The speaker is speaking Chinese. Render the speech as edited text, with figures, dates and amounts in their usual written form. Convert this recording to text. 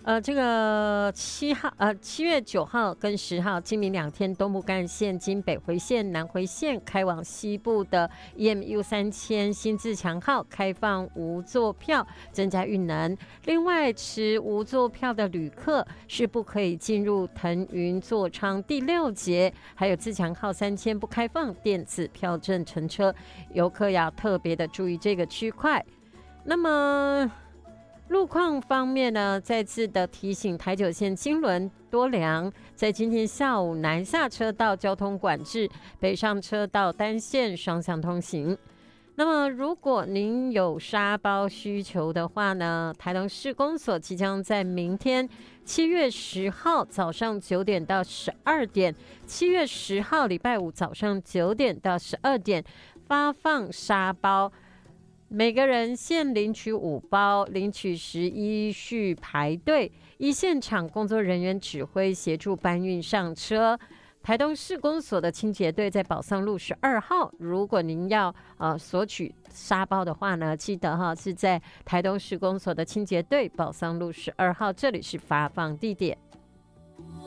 这个7月9号跟10号，今明2天，东部干线经北回线、南回线开往西部的 EMU3000新自强号开放无座票，增加运能。另外，持无座票的旅客是不可以进入腾云座舱第6节，还有自强号3000不开放电子票证乘车，游客要特别的注意这个区块。那么路况方面呢，再次的提醒台九线金轮多良，在今天下午南下车道交通管制，北上车道单线双向通行。那么如果您有沙包需求的话呢，台东市公所即将在明天7月10号早上9点到12点，7月10号礼拜五早上9点到12点发放沙包，每个人限领取5包，领取时依序排队，依现场工作人员指挥协助搬运上车。台东市公所的清洁队在宝桑路12号，如果您要索取沙包的话呢，记得是在台东市公所的清洁队宝桑路12号，这里是发放地点。